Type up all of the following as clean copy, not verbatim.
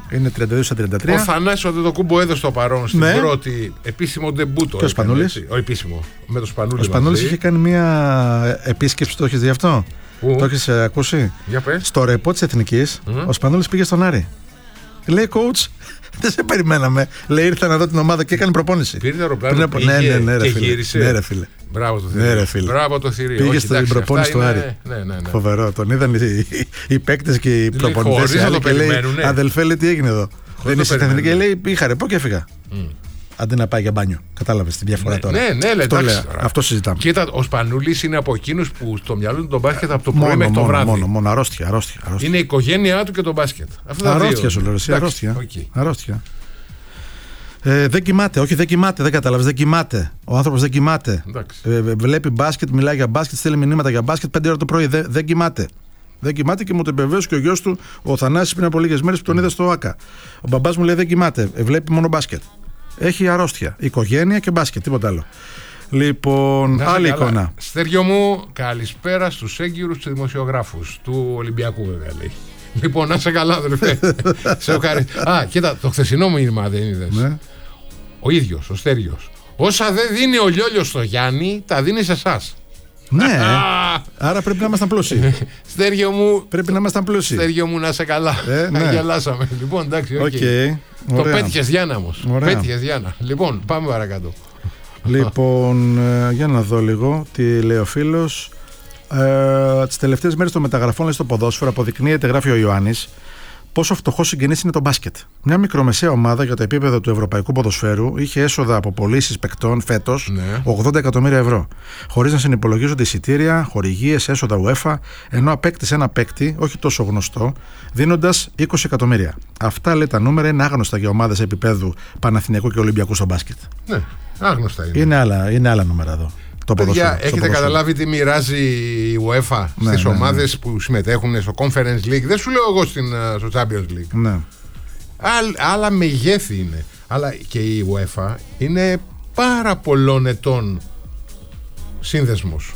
Είναι 32 στα 33. Ο Θανάσης Αντετοκούμπο έδωσε το παρόν στην πρώτη επίσημο ντεμπούτο. Και ο Σπανούλης. Ο επίσημο. Με το Σπανούλη. Ο Σπανούλης είχε κάνει μια επίσκεψη, το έχεις δει αυτό? Πού? Το έχεις ακούσει? Για πες. Στο ρεπό της Εθνικής, ο Σπανούλης πήγε στον Άρη. Λέει, coach, δεν σε περιμέναμε. Λέει, ήρθα να δω την ομάδα και έκανε προπόνηση. Πήρε αεροπλάνο και γύρισε. Ναι, ρε φίλε. Μπράβο το θηρίο. Μπράβο το θηρίο. Πήγε στην προπόνηση του Άρη. Ναι. Φοβερό. Τον είδαν οι παίκτες και οι προπονητές. Και λέει, αδελφέ, λέει, τι έγινε εδώ? Δεν είσαι στην Εθνική? Λέει, είχα ρεπό και έφυγα. Αντί να πάει για μπάνιο. Κατάλαβες τη διαφορά τώρα? Ναι, εντάξει. Αυτό συζητάμε. Κοίτα, ο Σπανούλης είναι από εκείνους που στο μυαλό του τον μπάσκετ από το πρωί μέχρι το βράδυ. Μόνο αρρώστια. Είναι η οικογένειά του και το μπάσκετ. Αρρώστια σου λέω. Αρρώστια. Δεν κοιμάται, δεν κοιμάται, δεν κατάλαβες. Δεν κοιμάται. Ο άνθρωπος δεν κοιμάται. Βλέπει μπάσκετ, μιλάει για μπάσκετ, στέλνει μηνύματα για μπάσκετ 5 ώρα το πρωί. Δεν κοιμάται. Δεν κοιμάται και μου το επιβεβαίωσε και ο γιος του, ο Θανάσης, πριν από λίγες μέρες που τον είδε στο ΆΚΑ. Ο μπαμπάς μου λέει δεν κοιμάται, βλέπει μόνο μπάσκετ. Έχει αρρώστια. Οικογένεια και μπάσκετ, τίποτα άλλο. Λοιπόν, άλλη εικόνα. Στέργιο μου, καλησπέρα στους έγκυρους και δημοσιογράφους του Ολυμπιακού, βέβαια λέει. Λοιπόν, να είσαι καλά, αδερφέ. Σε ευχαριστώ. Κοίτα, το χθεσινό μήνυμα δεν είδες? Ναι. Ο ίδιος, ο Στέργιος. Όσα δεν δίνει ο Λιόλιος στο Γιάννη, τα δίνει σε εσάς. Ναι, άρα πρέπει να ήμασταν πλούσιοι. Στέργιο μου, πρέπει να ήμασταν πλούσιοι. Στέργιο μου, να είσαι καλά. Ναι. Γελάσαμε. Λοιπόν, εντάξει, το πέτυχες Γιάννα όμως. Πέτυχες Γιάννα. Λοιπόν, πάμε παρακάτω. Λοιπόν, για να δω λίγο τι λέει ο φίλος. Τις τελευταίες μέρες των μεταγραφών στο ποδόσφαιρο αποδεικνύεται, γράφει ο Ιωάννης, πόσο φτωχό συγγενής είναι το μπάσκετ. Μια μικρομεσαία ομάδα για το επίπεδο του ευρωπαϊκού ποδοσφαίρου είχε έσοδα από πωλήσεις παικτών φέτος 80 εκατομμύρια ευρώ. Χωρίς να συνυπολογίζονται εισιτήρια, χορηγίες, έσοδα UEFA, ενώ απέκτησε ένα παίκτη, όχι τόσο γνωστό, δίνοντας 20 εκατομμύρια. Αυτά, λέει, τα νούμερα είναι άγνωστα για ομάδες επίπεδου Παναθηναϊκού και Ολυμπιακού στο μπάσκετ. Ναι, άγνωστα είναι. Είναι άλλα νούμερα εδώ. Παιδιά, έχετε καταλάβει τι μοιράζει η UEFA στις ομάδες που συμμετέχουν στο Conference League? Δεν σου λέω εγώ στο Champions League. Ναι. Άλλα μεγέθη είναι. Αλλά και η UEFA είναι πάρα πολλών ετών σύνδεσμος.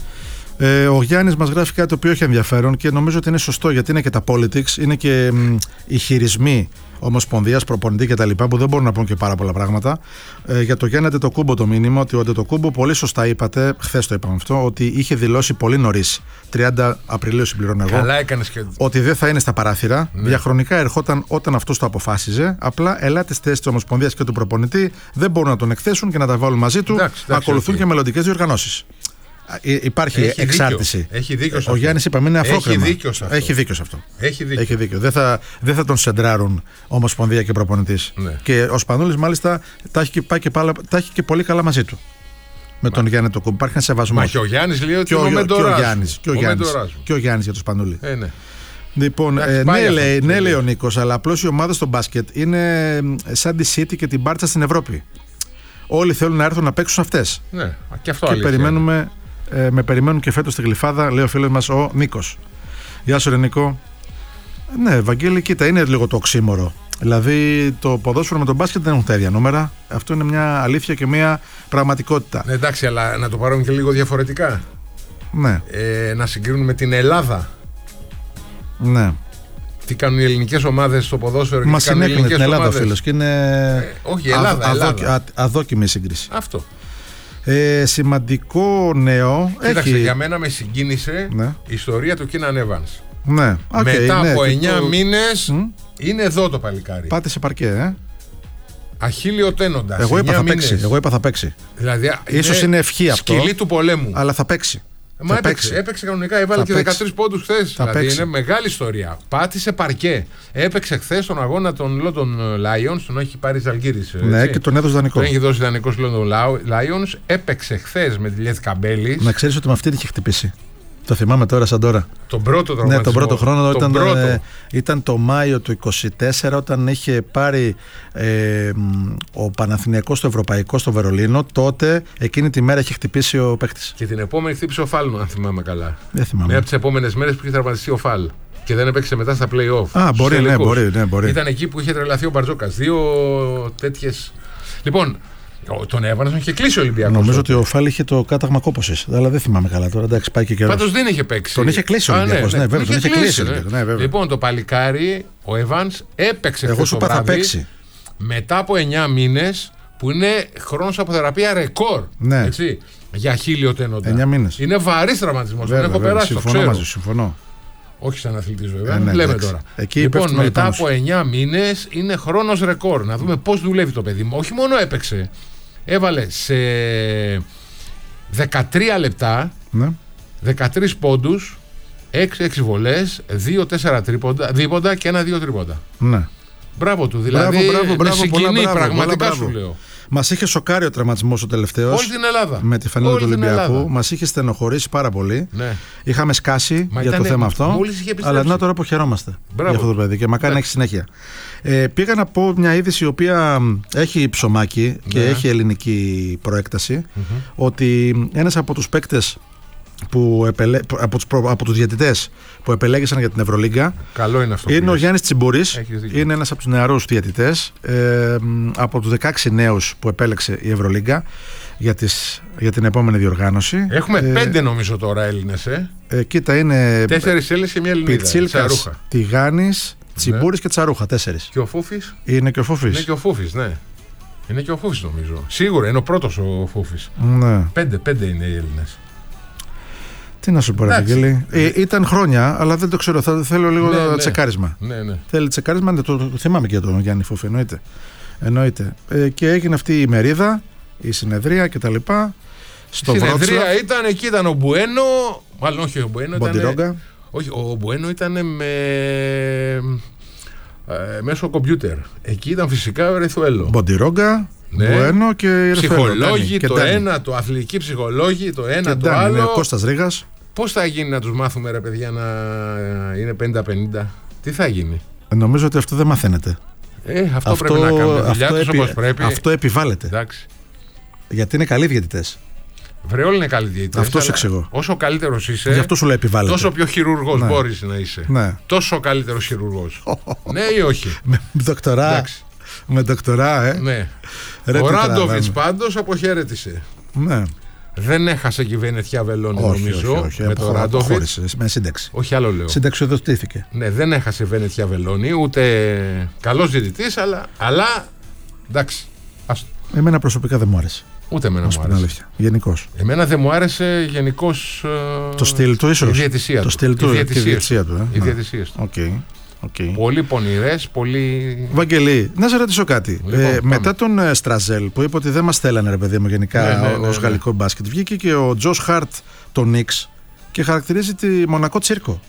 Ο Γιάννης μας γράφει κάτι το οποίο έχει ενδιαφέρον και νομίζω ότι είναι σωστό, γιατί είναι και τα politics, είναι και οι χειρισμοί ομοσπονδίας, προπονητή κτλ. Που δεν μπορούν να πούν και πάρα πολλά πράγματα. Για το Γιάννη Αντετοκούμπο το μήνυμα, ότι ο Αντετοκούμπο, πολύ σωστά είπατε, χθες το είπαμε αυτό, ότι είχε δηλώσει πολύ νωρίς, 30 Απριλίου συμπληρώνω εγώ, ότι δεν θα είναι στα παράθυρα. Ναι. Διαχρονικά ερχόταν όταν αυτός το αποφάσιζε. Απλά ελάτε στη θέση της ομοσπονδίας και του προπονητή, δεν μπορούν να τον εκθέσουν και να τα βάλουν μαζί του. Ακολουθούν και μελλοντικές διοργανώσεις. Υπάρχει εξάρτηση. Έχει δίκιο. Ο Γιάννης είπαμε είναι αφρόκρεμα. Έχει δίκιο σε αυτό. Έχει δίκιο. Δεν θα τον σεντράρουν ομοσπονδία και προπονητής. Ναι. Και ο Σπανούλης μάλιστα τα έχει και πολύ καλά μαζί του. Με τον Γιάννη το κουμπί. Υπάρχει ένα σεβασμό. Μα και ο Γιάννης λέει ότι είναι ο μεντοράς. Και ο Γιάννης για τον Σπανούλη. Ναι. Λοιπόν, ναι, λέει ο Νίκος, αλλά απλώς οι ομάδες στο μπάσκετ είναι σαν τη City και την Μπάρτσα στην Ευρώπη. Όλοι θέλουν να έρθουν να παίξουν αυτές. Ναι, και αυτό περιμένουμε. Με περιμένουν και φέτος στη Γλυφάδα, λέει ο φίλος μας ο Νίκος. Γεια σου, ρε Νίκο. Ναι, Βαγγέλη, κοίτα, είναι λίγο το οξύμορο. Δηλαδή, το ποδόσφαιρο με το μπάσκετ δεν έχουν τα ίδια νούμερα. Αυτό είναι μια αλήθεια και μια πραγματικότητα. Ναι, εντάξει, αλλά να το πάρουμε και λίγο διαφορετικά. Ναι. Να συγκρίνουμε με την Ελλάδα. Ναι. Τι κάνουν οι ελληνικές ομάδες στο ποδόσφαιρο και τι κάνουν οι ελληνικές ομάδες. Ελλάδα, φίλος, και είναι. Όχι, Ελλάδα. Αδόκιμη σύγκριση. Αυτό. Σημαντικό νέο. Κοίταξε, για μένα με συγκίνησε η ιστορία του Κίναν Εύανς. Ναι. Μετά από 9 μήνες είναι εδώ το παλικάρι. Πάτε σε παρκέ, Αχίλιο τένοντας. Εγώ είπα θα παίξει. Δηλαδή, ίσως είναι ευχή αυτό. Σκυλή του πολέμου. Αλλά θα παίξει. Μα έπαιξε κανονικά, έβαλε και 13 πόντους χθες. Δηλαδή είναι μεγάλη ιστορία. Πάτησε παρκέ. Έπαιξε χθες τον αγώνα των London Lions, τον έχει πάρει Ζαλγκίρις. Ναι, και τον έδωσε δανεικό. Τον έχει δώσει δανεικό στους London Lions. Έπαιξε χθες με τη Λιέθ Καμπέλης. Να ξέρεις ότι με αυτή την είχε χτυπήσει. Το θυμάμαι τώρα σαν τώρα. Τον πρώτο τραυματισμό. Ναι, τον πρώτο χρόνο ήταν το Μάιο του 24, όταν είχε πάρει ο Παναθηναϊκός στο Ευρωπαϊκό στο Βερολίνο. Τότε εκείνη τη μέρα είχε χτυπήσει ο παίκτης. Και την επόμενη χτύπησε ο Φάλ, αν θυμάμαι καλά. Δεν θυμάμαι. Μια από τις επόμενες μέρες που είχε τραυματιστεί ο Φάλ. Και δεν έπαιξε μετά στα play-off. Μπορεί. Ήταν εκεί που είχε τρελαθεί ο Μπαρτζόκας. Δύο τέτοιες. Λοιπόν, Τον έβαλε, είχε κλείσει ο Ολυμπιακός. Νομίζω ότι ο Φάλ είχε το κάταγμα κόπωσης, αλλά δεν θυμάμαι καλά τώρα. Εντάξει, πάει και καιρός. Πάντως δεν είχε παίξει. Τον είχε κλείσει ο Ολυμπιακός. Ναι, βέβαια, τον είχε κλείσει. Λοιπόν, το παλικάρι, ο Evans, έπαιξε. Εγώ σου είπα θα παίξει. Μετά από 9 μήνες, που είναι χρόνος από θεραπεία ρεκόρ. Ναι. Έτσι, για χίλιο τένοντα. 9 μήνες. Είναι βαρύς τραυματισμός. Δεν έχω περάσει. Συμφωνώ μαζί, συμφωνώ. Όχι σαν αθλητής βέβαια, Ναι, λέμε εντάξει. τώρα. Εκεί λοιπόν, μετά από 9 μήνες είναι χρόνος ρεκόρ. Να δούμε πώς δουλεύει το παιδί μου. Όχι μόνο έπαιξε, έβαλε σε 13 λεπτά, ναι, 13 πόντους, 6 βολές, 2-4 δίποντα και 1-2 τρίποντα. Ναι. Μπράβο του, δηλαδή με συγκινεί πραγματικά σου λέω. Μας είχε σοκάρει ο τραυματισμός ο τελευταίος. Όλη την Ελλάδα. Με τη φανέλα του Ολυμπιακού. Μας είχε στενοχωρήσει πάρα πολύ. Ναι. Είχαμε σκάσει για το θέμα αυτό. Αλλά να τώρα που χαιρόμαστε για αυτό το παιδί και μακάρι να έχει συνέχεια. Πήγα να πω μια είδηση η οποία έχει ψωμάκι και έχει ελληνική προέκταση. Ότι ένας από τους παίκτες από τους διαιτητές που επελέγησαν για την Ευρωλίγκα. Καλό είναι αυτό. Είναι ο Γιάννης Τσιμπουρής. Είναι ένας από τους νεαρούς διαιτητές από τους 16 νέους που επέλεξε η Ευρωλίγκα για την επόμενη διοργάνωση. Έχουμε 5 νομίζω τώρα Έλληνες. Κοίτα, είναι 4 Έλληνες και μια Ελληνίδα. Πιτσίλκας, Τιγάνης, Τσιμπούρης και Τσαρούχα. 4. Και ο Φούφης. Είναι και ο Φούφης. Είναι και ο Φούφης, ναι. Είναι και ο Φούφης νομίζω. Σίγουρα είναι ο πρώτος ο Φούφης. Ναι. 5 είναι οι Έλληνες. Τι να σου πω, Ευαγγέλη. Ήταν χρόνια, αλλά δεν το ξέρω. Θέλω λίγο τσεκάρισμα. Ναι. Θέλει τσεκάρισμα, το θυμάμαι και για τον Γιάννη Φούφη, εννοείται. Και έγινε αυτή η ημερίδα, η συνεδρία κτλ. Η συνεδρία ήταν, εκεί ήταν ο Μπουένο. Μάλλον όχι ο Μπουένο. Μποντιρόγκα. Όχι, ο Μπουένο ήταν μέσω κομπιούτερ. Εκεί ήταν φυσικά ο Ρεθουέλο. Μποντιρόγκα. Μπουένο και ψυχολόγοι, το ένα, το αθλητική ψυχολόγοι, το ένα, το άλλο. Κώστας Ρήγας. Πώς θα γίνει να τους μάθουμε, ρε παιδιά, να είναι 50-50? Τι θα γίνει? Νομίζω ότι αυτό δεν μαθαίνεται. Αυτό πρέπει να κάνουμε. Δουλειά τους όπως πρέπει. Αυτό επιβάλλεται. Εντάξει. Γιατί είναι καλοί διαιτητές. Βρε, όλοι είναι καλοί διαιτητές. Αυτό σε εξηγώ. Όσο καλύτερος είσαι, γι' αυτό σου λέει επιβάλλεται. τόσο πιο χειρουργός μπορείς να είσαι. Ναι. Τόσο καλύτερος χειρουργός. Ναι ή όχι? Με δοκτορά, Ναι. Ο Ράντοβιτς πάντως αποχαιρέτησε. Ναι. Δεν έχασε και η Βενετιά Βελόνη, νομίζω. Όχι, με τον Ράντοβιτς. Με σύνταξη. Όχι, άλλο λέω. Συνταξιοδοτήθηκε. Ναι, δεν έχασε η Βενετιά Βελόνη, ούτε καλός διαιτητής, αλλά εντάξει. Εμένα προσωπικά δεν μου άρεσε. Ούτε εμένα μου άρεσε. Γενικώς. Εμένα δεν μου άρεσε γενικώς. Το στυλ του, ίσως. Η διαιτησία του. Το στυλ του, η διαιτησία του. Οι διαιτησίες του. Okay. Πολύ πονηρές, πολύ. Βαγγελή, να σε ρωτήσω κάτι. Μετά τον Στραζέλ που είπε ότι δεν μας θέλανε, ρε παιδί μου, γενικά ως γαλλικό μπάσκετ, βγήκε και ο Τζος Χαρτ τον Νίξ και χαρακτηρίζει τη Μονακό τσίρκο.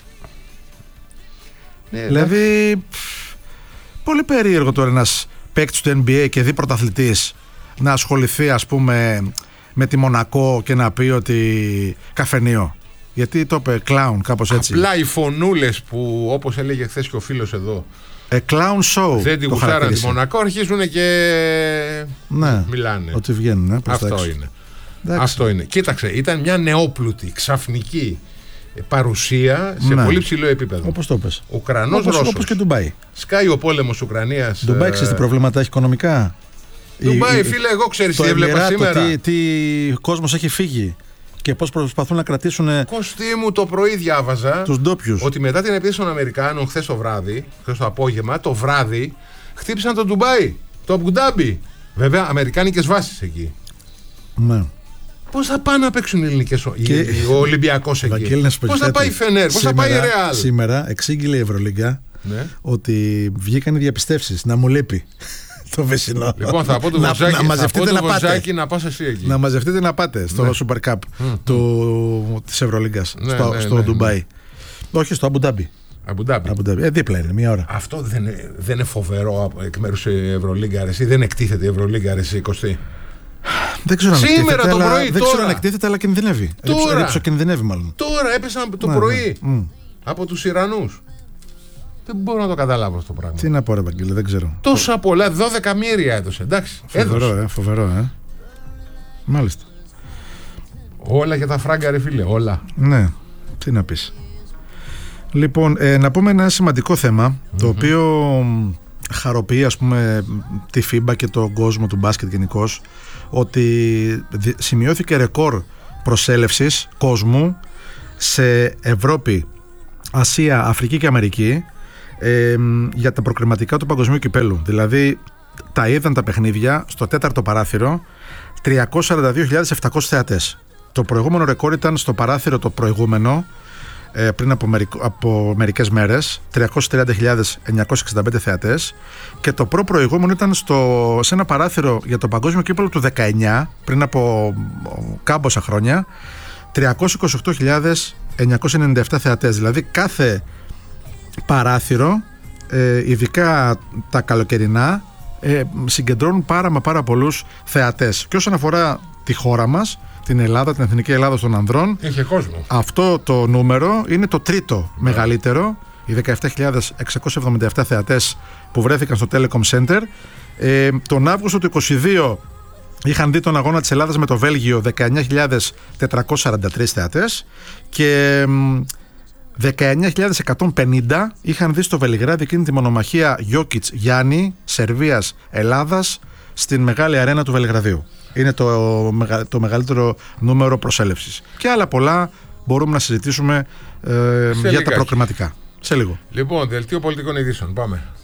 Δηλαδή, πολύ περίεργο τώρα ένας παίκτης του NBA και δι πρωταθλητής να ασχοληθεί, ας πούμε, με τη Μονακό και να πει ότι καφενείο. Γιατί το είπε clown, κάπως έτσι. Απλά οι φωνούλες που, όπως έλεγε χθες και ο φίλος εδώ, clown show, δεν την γουστάραν τη Μονακό, αρχίζουν και μιλάνε. Ότι βγαίνουν. Αυτό είναι. Αυτό είναι. Κοίταξε, ήταν μια νεόπλουτη, ξαφνική παρουσία σε πολύ ψηλό επίπεδο. Όπως το πες. Ουκρανός Ρώσος. Όπως και Ντουμπάι. Σκάει ο πόλεμος Ουκρανίας. Ντουμπάι, ξέρεις τι προβλήματα έχει οικονομικά? Ντουμπάι, φίλε, εγώ ξέρεις τι έβλεπα σήμερα. Τι κόσμος έχει φύγει. Και πώς προσπαθούν να κρατήσουν. Κωστή μου, το πρωί διάβαζα τους ντόπιους. Ότι μετά την επίθεση των Αμερικάνων χθες το βράδυ, χθες το απόγευμα, το βράδυ, χτύπησαν το Ντουμπάι, το Αμπουντάμπι. Βέβαια, αμερικάνικες βάσεις εκεί. Ναι. Πώς θα πάνε να παίξουν οι ελληνικές, ο Ολυμπιακός εκεί? Πώς θα πάει η Φενέρ, πώς θα πάει η Ρεάλ? Σήμερα εξήγηλε η Ευρωλίγκα ότι βγήκαν οι διαπιστεύσεις. Να μου λείπει το Βεσσινό. Λοιπόν, θα πω του Βοζάκη να πας εσύ εκεί. Να μαζευτείτε να πάτε στο Super Cup της Ευρωλίγκας, στο Ντουμπάι. Όχι, στο Αμπουντάμπι. Δίπλα είναι, μία ώρα. Αυτό δεν είναι φοβερό εκ μέρους της Ευρωλίγκα, δεν εκτίθεται η Ευρωλίγκα, Κωστή? Δεν ξέρω σήμερα το πρωί, δεν ξέρω αν εκτίθεται, αλλά κινδυνεύει. Ριψοκινδυνεύει μάλλον. Τώρα έπεσαν το πρωί από τους Ιρανούς. Δεν μπορώ να το καταλάβω αυτό το πράγμα. Τι να πω, ρε Βαγγέλη, δεν ξέρω. Τόσα πολλά, 12 μοίρια έδωσε. Εντάξει. Φοβερό. Μάλιστα. Όλα για τα φράγκα, ρε φίλε, όλα. Ναι, τι να πεις. Λοιπόν, να πούμε ένα σημαντικό θέμα, το οποίο χαροποιεί, ας πούμε, τη FIBA και τον κόσμο του μπάσκετ γενικώς, ότι σημειώθηκε ρεκόρ προσέλευσης κόσμου σε Ευρώπη, Ασία, Αφρική και Αμερική για τα προκριματικά του παγκοσμίου κυπέλου. Δηλαδή τα είδαν τα παιχνίδια στο τέταρτο παράθυρο 342.700 θεατές. Το προηγούμενο ρεκόρ ήταν στο παράθυρο το προηγούμενο, πριν από μερικές μέρες, 330.965 θεατές, και το προηγούμενο ήταν σε ένα παράθυρο για το παγκόσμιο κύπελλο του 19, πριν από κάμποσα χρόνια, 328.997 θεατές. Δηλαδή κάθε παράθυρο, ειδικά τα καλοκαιρινά, συγκεντρώνουν πάρα πολλούς θεατές. Και όσον αφορά τη χώρα μας, την Ελλάδα, την Εθνική Ελλάδα των ανδρών, είχε κόσμο. Αυτό το νούμερο είναι το τρίτο μεγαλύτερο, οι 17.677 θεατές που βρέθηκαν στο Telecom Center. Τον Αύγουστο του 2022 είχαν δει τον αγώνα της Ελλάδας με το Βέλγιο 19.443 θεατές και 19.150 είχαν δει στο Βελιγράδι εκείνη τη μονομαχία Γιόκιτς-Γιάννη, Σερβίας-Ελλάδας, στην μεγάλη αρένα του Βελιγραδίου. Είναι το μεγαλύτερο νούμερο προσέλευσης. Και άλλα πολλά μπορούμε να συζητήσουμε για τα προκριματικά. Σε λίγο. Λοιπόν, δελτίο πολιτικών ειδήσεων. Πάμε.